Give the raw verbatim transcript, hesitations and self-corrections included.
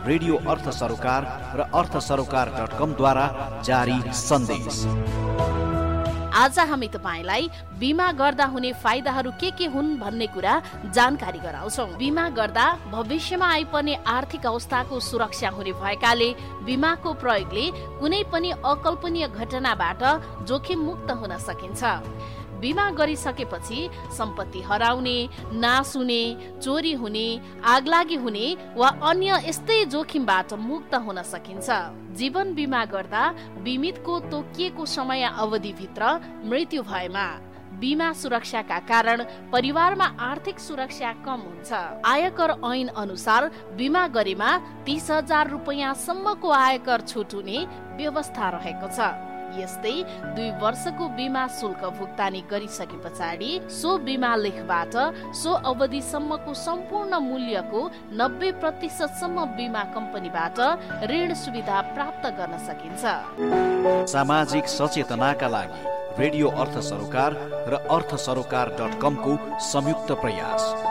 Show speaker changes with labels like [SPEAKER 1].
[SPEAKER 1] Radio अर्थ सरोकार र अर्थ सरोकार डट कम द्वारा जारी सन्देश।
[SPEAKER 2] आज हामी तपाईलाई बिमा गर्दा हुने फाइदाहरू के के हुन् भन्ने कुरा जानकारी गराउँछौं। बिमा गर्दा भविष्यमा आइपर्ने आर्थिक अवस्थाको सुरक्षा हुने भएकाले बिमाको प्रयोगले कुनै पनि अकल्पनीय घटनाबाट जोखिम मुक्त हुन सकिन्छ। बिमा गरिसकेपछि सम्पत्ति हराउने, नाश हुने, चोरी हुने, आगलागी हुने वा अन्य यस्तै जोखिमबाट मुक्त हुन सकिन्छ। जीवन बिमा गर्दा बिमितको तोकिएको समय अवधिभित्र मृत्यु भएमा बिमा सुरक्षाका कारण परिवारमा आर्थिक सुरक्षा कम हुन्छ। आयकर ऐन अनुसार बिमा गरेमा तीस हजार रुपियाँसम्मको आयकर छुट हुने व्यवस्था रहेको छ। यस्तै दुई वर्षको बिमा शुल्क भुक्तानी गरिसके पछाडि सो बिमा लेखबाट सो अवधिसम्मको सम्पूर्ण मूल्यको नब्बे प्रतिशत सम्म बिमा कम्पनीबाट ऋण सुविधा प्राप्त गर्न सकिन्छ।
[SPEAKER 1] सामाजिक सचेतनाका लागि रेडियो अर्थ सरोकार र अर्थ सरोकार डट कम को संयुक्त प्रयास।